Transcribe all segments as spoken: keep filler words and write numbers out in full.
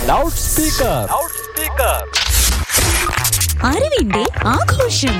Loud speaker. അറിവിന്റെ ആഘോഷം.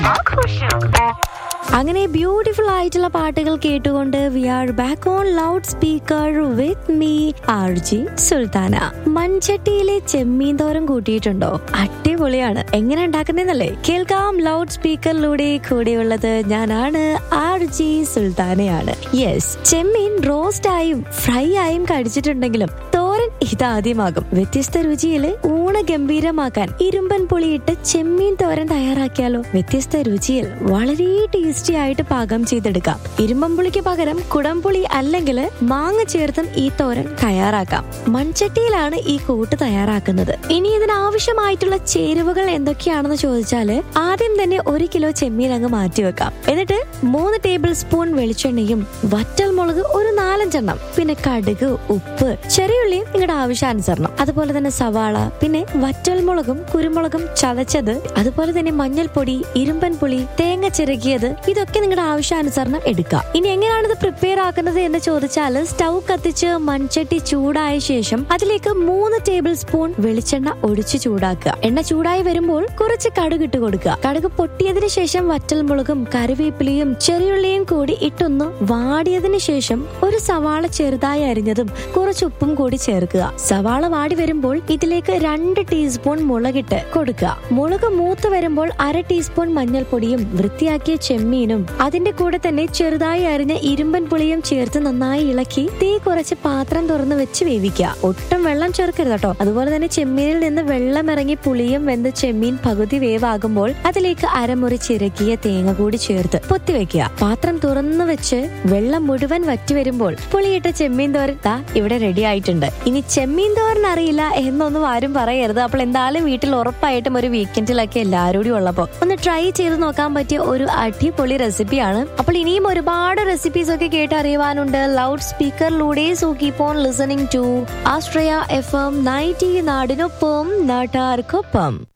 അങ്ങനെ ബ്യൂട്ടിഫുൾ ആയിട്ടുള്ള പാട്ടുകൾ കേട്ടുകൊണ്ട് V are back on loud speaker with me R G Sultana. മൺചട്ടിയിലെ ചെമ്മീൻ തോരൻ കൂട്ടിയിട്ടുണ്ടോ? അടിപൊളിയാണ്. എങ്ങനെ ഉണ്ടാക്കുന്നതെന്നല്ലേ കേൾക്കാം. ലൗഡ് സ്പീക്കറിലൂടെ കൂടെയുള്ളത് ഞാനാണ്, ആർ ജി സുൽത്താനയാണ്. യെസ്, ചെമ്മീൻ റോസ്റ്റ് ആയും ഫ്രൈ ആയും കഴിച്ചിട്ടുണ്ടെങ്കിലും തോരൻ ഇതാദ്യമാകും. വ്യത്യസ്ത രുചിയിൽ ഊണ് ഗംഭീരമാക്കാൻ ഇരുമ്പൻ പുളിയിട്ട് ചെമ്മീൻ തോരൻ തയ്യാറാക്കിയാലോ? വ്യത്യസ്ത രുചിയിൽ വളരെ ടേസ്റ്റി ആയിട്ട് പാകം ചെയ്തെടുക്കാം. ഇരുമ്പൻപുളിക്ക് പകരം കുടംപുളി അല്ലെങ്കിൽ മാങ്ങ ചേർത്തും ഈ തോരൻ തയ്യാറാക്കാം. മൺചട്ടിയിലാണ് ഈ കൂട്ട് തയ്യാറാക്കുന്നത്. ഇനി ഇതിനാവശ്യമായിട്ടുള്ള ചേരുവകൾ എന്തൊക്കെയാണെന്ന് ചോദിച്ചാല് ആദ്യം തന്നെ ഒരു കിലോ ചെമ്മീൻ അങ്ങ് മാറ്റിവെക്കാം. എന്നിട്ട് മൂന്ന് ടേബിൾ സ്പൂൺ വെളിച്ചെണ്ണയും വറ്റൽ മുളക് ഒരു നാലഞ്ചെണ്ണം, പിന്നെ കടുക്, ഉപ്പ്, ചെറിയുള്ളിയും നിങ്ങളുടെ ആവശ്യാനുസരണം, അതുപോലെ തന്നെ സവാള, പിന്നെ വറ്റൽ മുളകും കുരുമുളകും ചതച്ചത്, അതുപോലെ തന്നെ മഞ്ഞൾപ്പൊടി, ഇരുമ്പൻ പുളി, തേങ്ങ ചിരകിയത്, ഇതൊക്കെ നിങ്ങളുടെ ആവശ്യാനുസരണം എടുക്കുക. ഇനി എങ്ങനെയാണ് ഇത് പ്രിപ്പയർ ആക്കുന്നത് എന്ന് ചോദിച്ചാൽ സ്റ്റൗ കത്തിച്ച് മൺചട്ടി ചൂടായ ശേഷം അതിലേക്ക് മൂന്ന് ടേബിൾ സ്പൂൺ വെളിച്ചെണ്ണ ഒഴിച്ച് ചൂടാക്കുക. എണ്ണ ചൂടായി വരുമ്പോൾ കുറച്ച് കടുക് ഇട്ട് കൊടുക്കുക. കടുക് പൊട്ടിയതിനു ശേഷം വറ്റൽ മുളകും കറിവേപ്പിലയും ചെറിയുള്ളിയും കൂടി ഇട്ടൊന്ന് വാടിയതിനു ശേഷം ഒരു സവാള ചെറുതായി അരിഞ്ഞതും കുറച്ച് ഉപ്പും കൂടി ചേർക്കുക. സവാള വാടി വരുമ്പോൾ ഇതിലേക്ക് രണ്ട് ടീസ്പൂൺ മുളകിട്ട് കൊടുക്കുക. മുളക് മൂത്ത് വരുമ്പോൾ അര ടീസ്പൂൺ മഞ്ഞൾപ്പൊടിയും വൃത്തിയാക്കിയ ചെമ്മീനും അതിന്റെ കൂടെ തന്നെ ചെറുതായി അരിഞ്ഞ ഇരുമ്പൻ പുളിയും ചേർത്ത് നന്നായി ഇളക്കി തീ കുറച്ച് പാത്രം തുറന്ന് വെച്ച് വേവിക്കുക. ഒട്ടും വെള്ളം ചേർക്കരുത് കേട്ടോ. അതുപോലെ തന്നെ ചെമ്മീനിൽ നിന്ന് വെള്ളം ഇറങ്ങി പുളിയും വെന്ത് ചെമ്മീൻ പകുതി വേവാകുമ്പോൾ അതിലേക്ക് അരമുറി ചിരകിയ തേങ്ങ കൂടി ചേർത്ത് പൊത്തിവെക്കുക. പാത്രം തുറന്നു വെച്ച് വെള്ളം മുഴുവൻ വറ്റി വരുമ്പോൾ പുളിയിട്ട ചെമ്മീൻ തോരൻ ദാ ഇവിടെ റെഡി ആയിട്ടുണ്ട്. ഇനി ചെമ്മീൻ തോരൻ അറിയില്ല എന്നൊന്നും ആരും പറയരുത്. അപ്പോൾ എന്തായാലും വീട്ടിൽ ഉറപ്പായിട്ടും ഒരു വീക്കെൻഡിലൊക്കെ എല്ലാവരും കൂടി ഉള്ളപ്പോ ഒന്ന് ട്രൈ ചെയ്ത് നോക്കാൻ പറ്റിയ ഒരു അടിപൊളി റെസിപ്പിയാണ്. അപ്പോൾ ഇനിയും ഒരുപാട് റെസിപ്പീസ് ഒക്കെ കേട്ട് അറിയുവാനുണ്ട് loud സ്പീക്കറിലൂടെ. So keep on listening to Australia F M ninety, നാടിനൊപ്പം നാട്ടാർക്കൊപ്പം.